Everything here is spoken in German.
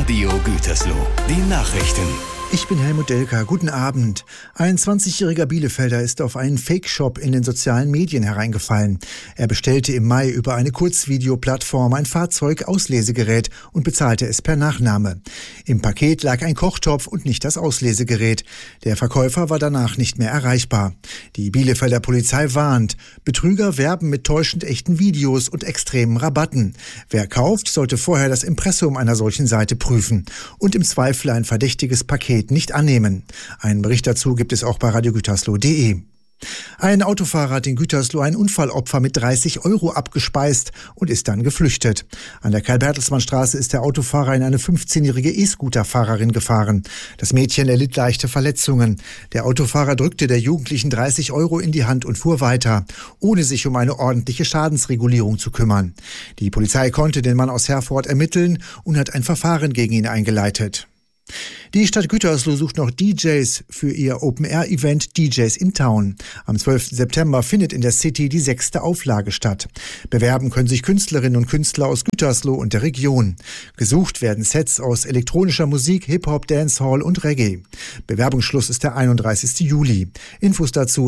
Radio Gütersloh. Die Nachrichten. Ich bin Helmut Delker. Guten Abend. Ein 20-jähriger Bielefelder ist auf einen Fake-Shop in den sozialen Medien hereingefallen. Er bestellte im Mai über eine Kurzvideoplattform ein Fahrzeug-Auslesegerät und bezahlte es per Nachname. Im Paket lag ein Kochtopf und nicht das Auslesegerät. Der Verkäufer war danach nicht mehr erreichbar. Die Bielefelder Polizei warnt, Betrüger werben mit täuschend echten Videos und extremen Rabatten. Wer kauft, sollte vorher das Impressum einer solchen Seite prüfen und im Zweifel ein verdächtiges Paket nicht annehmen. Einen Bericht dazu gibt es auch bei radiogütersloh.de. Ein Autofahrer hat in Gütersloh ein Unfallopfer mit 30 € abgespeist und ist dann geflüchtet. An der Karl-Bertelsmann-Straße ist der Autofahrer in eine 15-jährige E-Scooter-Fahrerin gefahren. Das Mädchen erlitt leichte Verletzungen. Der Autofahrer drückte der Jugendlichen 30 € in die Hand und fuhr weiter, ohne sich um eine ordentliche Schadensregulierung zu kümmern. Die Polizei konnte den Mann aus Herford ermitteln und hat ein Verfahren gegen ihn eingeleitet. Die Stadt Gütersloh sucht noch DJs für ihr Open-Air-Event DJs in Town. Am 12. September findet in der City die 6. Auflage statt. Bewerben können sich Künstlerinnen und Künstler aus Gütersloh und der Region. Gesucht werden Sets aus elektronischer Musik, Hip-Hop, Dancehall und Reggae. Bewerbungsschluss ist der 31. Juli. Infos dazu